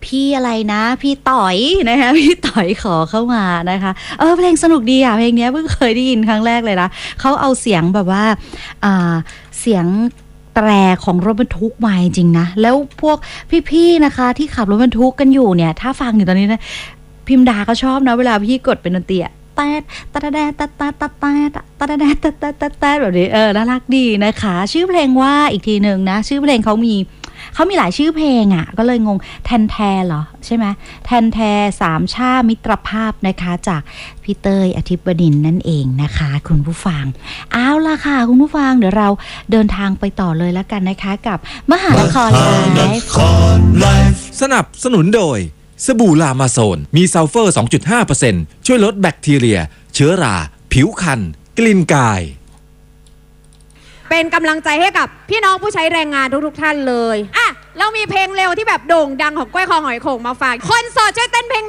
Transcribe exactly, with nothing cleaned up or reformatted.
พี่อะไรนะพี่ต่อยนะคะพี่ต่อยขอเข้ามานะคะเออเพลงสนุกดีอ่ะเพลงนี้เพิ่งเคยได้ยินครั้งแรกเลยนะเขาเอาเสียงแบบว่าอ่าเสียงแตรของรถบรรทุกมาจริงนะแล้วพวกพี่ๆนะคะที่ขับรถบรรทุกกันอยู่เนี่ยถ้าฟังอยู่ตอนนี้นะพิมดาก็ชอบนะเวลาพี่กดเป็นดนตรีอะแตดตะแดดตะตะตะแตดตะแดดตะตะตะแตดแบบนี้เออน่ารักดีนะคะชื่อเพลงว่าอีกทีหนึ่งนะชื่อเพลงเขามีเขามีหลายชื่อเพลงอ่ะก็เลยงงแทนแทเหรอใช่ไหมแทนแทสามชามิตรภาพนะคะจากพี่เตยอธิบดินนั่นเองนะคะคุณผู้ฟังเอาล่ะค่ะคุณผู้ฟังเดี๋ยวเราเดินทางไปต่อเลยแล้วกันนะคะกับมหานครไลฟ์สนับสนุนโดยสบู่ลามาโซนมีซัลเฟอร์ สองจุดห้าเปอร์เซ็นต์ ช่วยลดแบคทีเรียเชื้อราผิวคันกลิ่นกายเป็นกำลังใจให้กับพี่น้องผู้ใช้แรงงานทุกๆท่านเลยอ่ะเรามีเพลงเร็วที่แบบโด่งดังของกล้วยคอหอยโข่งมาฝากคนโสดช่วยเต้นเพลง